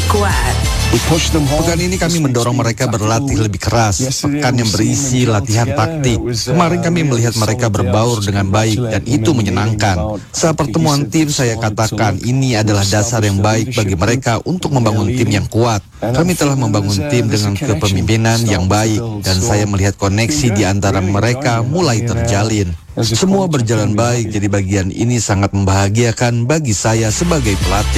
kuat. Pekan ini kami mendorong mereka berlatih lebih keras. Pekan yang berisi latihan taktik. Kemarin kami melihat mereka berbaur dengan baik dan itu menyenangkan. Saat pertemuan tim saya katakan ini adalah dasar yang baik bagi mereka untuk membangun tim yang kuat. Kami telah membangun tim dengan kepemimpinan yang baik dan saya melihat koneksi di antara mereka mulai terjalin. Semua berjalan baik, jadi bagian ini sangat membahagiakan bagi saya sebagai pelatih.